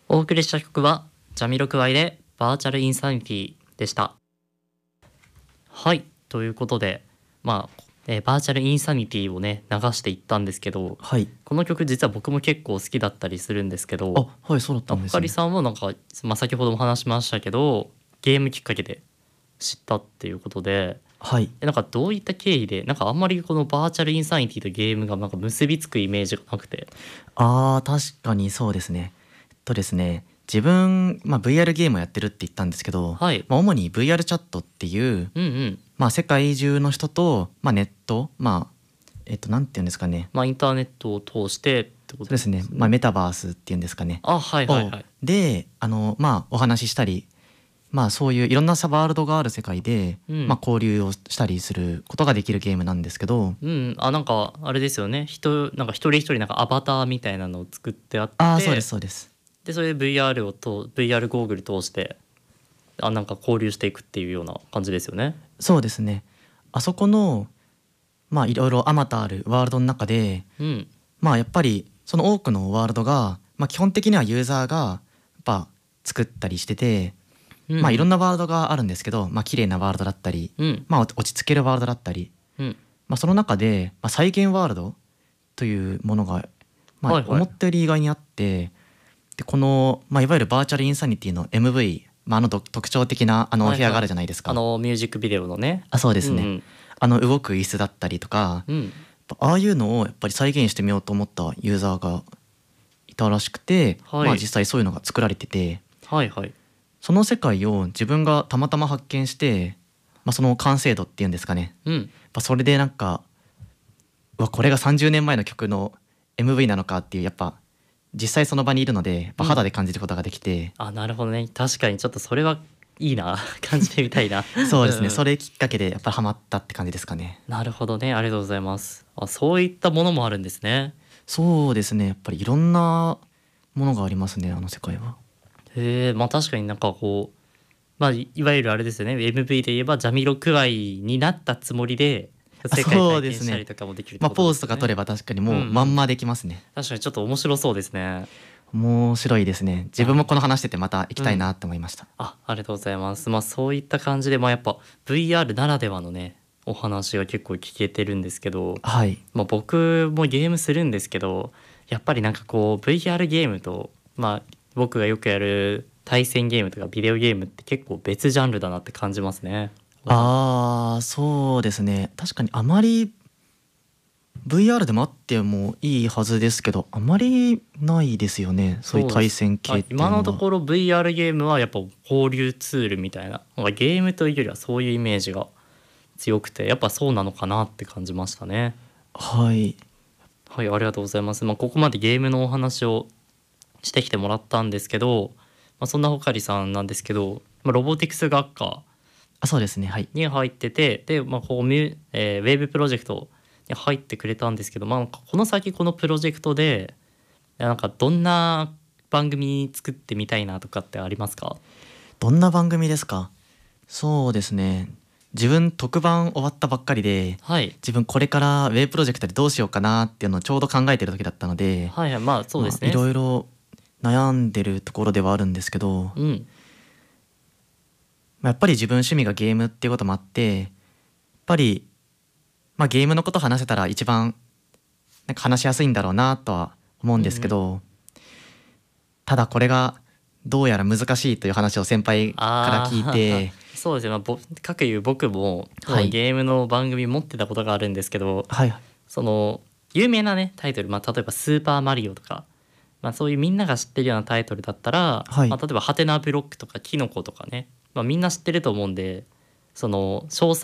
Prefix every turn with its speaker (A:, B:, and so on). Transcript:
A: お送りした曲はジャミロクワイでバーチャルインサニティでした。はい、ということでバーチャルインサニティをね流していったんですけど、
B: はい。
A: この曲実は僕も結構好きだったりするんですけど、
B: はい、そうだったんですね。
A: あかりさんもなんか、先ほども話しましたけどゲームきっかけで知ったっていうことで、
B: はい。
A: なんかどういった経緯で、なんかあんまりこのバーチャルインサニティとゲームがなんか結びつくイメージがなくて。
B: 確かにそうですね。ですね、自分、VR ゲームをやってるって言ったんですけど、
A: はい。
B: 主に VR チャットっていう、
A: うんうん。
B: 世界中の人と、ネット、なんていうんですかね。
A: インターネットを通してってこと
B: そうですね。メタバースっていうんですかね。
A: はいはいはい。
B: で、お話ししたり、そういういろんなワールドがある世界で、
A: うん。
B: 交流をしたりすることができるゲームなんですけど、
A: うん、なんかあれですよね。なんか一人一人なんかアバターみたいなのを作ってあっ
B: そうで
A: て、
B: すそうです。
A: でそれで VR ゴーグル通してなんか交流していくっていうような感じですよね。
B: そうですね。あそこのいろいろあまたあるワールドの中で、
A: うん。
B: やっぱりその多くのワールドが、基本的にはユーザーがやっぱ作ったりしてて、
A: うんうん。
B: いろんなワールドがあるんですけど、綺麗なワールドだったり、
A: うん。
B: 落ち着けるワールドだったり、
A: うん。
B: その中で、再現ワールドというものが、
A: はいはい。
B: 思ったより意外にあって、でこの、いわゆるバーチャルインサニティの MV、特徴的な部屋があるじゃないですか。
A: ミュージックビデオのね。
B: そうですね。
A: うん
B: 動く椅子だったりとか、
A: うん。うん。
B: ああいうのをやっぱり再現してみようと思ったユーザーがいたらしくて、
A: はい
B: 実際そういうのが作られてて、
A: はいはい。
B: その世界を自分がたまたま発見して、その完成度っていうんですかね、
A: うん。
B: それでなんかこれが30年前の曲の MV なのかっていう、やっぱ実際その場にいるので、肌で感じることができて、
A: なるほどね。確かにちょっとそれはいいな。感じてみたいな。
B: そうですね、
A: ん
B: それきっかけでやっぱハマったって感じですかね。
A: なるほどね。ありがとうございます。そういったものもあるんですね。
B: そうですね、やっぱりいろんなものがありますね、あの世界は。
A: へえ、確かになんかこう、いわゆるあれですよね。MV で言えばジャミロクワイになったつもりで世界
B: そう
A: 体験したり
B: ですね。
A: とかもできるってこと
B: ポーズ
A: ですよね。
B: とか取れば確かにもう
A: うんうん。
B: まんまできますね。
A: 確かにちょっと面白そうですね。
B: 面白いですね。自分もこの話しててまた行きたいなって思いました。
A: ありがとうございます。そういった感じで、やっぱ VR ならではのね、お話が結構聞けてるんですけど、
B: はい。
A: 僕もゲームするんですけど、やっぱりなんかこう VR ゲームと、僕がよくやる対戦ゲームとかビデオゲームって結構別ジャンルだなって感じますね。
B: そうですね。確かにあまり VR でもあってもいいはずですけど、あまりないですよね。そういう対戦系っていう
A: 今
B: のは。
A: のところ VR ゲームはやっぱ交流ツールみたいな、なんかゲームというよりはそういうイメージが強くて、やっぱそうなのかなって感じましたね。
B: はい。
A: はい、ありがとうございます。ここまでゲームのお話をしてきてもらったんですけど、そんなほかりさんなんですけど、ロボティクス学科
B: そうですね。はい。
A: に入ってて、で、こうウェブプロジェクトに入ってくれたんですけど、この先このプロジェクトでなんかどんな番組作ってみたいなとかってありますか？
B: どんな番組ですか？そうですね。自分特番終わったばっかりで、
A: はい。
B: 自分これからウェブプロジェクトでどうしようかなっていうのをちょうど考えてる時だったので、
A: はいはい、そうですね。
B: いろいろ悩んでるところではあるんですけど、
A: うん。
B: やっぱり自分趣味がゲームっていうこともあって、やっぱり、ゲームのこと話せたら一番なんか話しやすいんだろうなとは思うんですけ
A: うんうん。
B: ど、ただこれがどうやら難しいという話を先輩から聞いて、
A: そうですね。かくいう僕も
B: はい。
A: ゲームの番組持ってたことがあるんですけど、
B: はい。
A: その有名なねタイトル、例えば「スーパーマリオ」とか、そういうみんなが知ってるようなタイトルだったら、
B: はい。
A: 例えば「ハテナブロック」とか「キノコ」とかね、みんな知ってると思うんで、その詳細